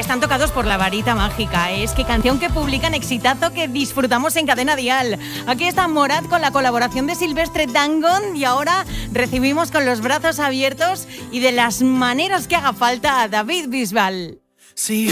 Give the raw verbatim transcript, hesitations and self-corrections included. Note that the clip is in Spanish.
están tocados por la varita mágica. Es que canción que publican, exitazo que disfrutamos en Cadena Dial. Aquí está Morat con la colaboración de Silvestre Dangond y ahora recibimos con los brazos abiertos y de las maneras que haga falta a David Bisbal. Sí.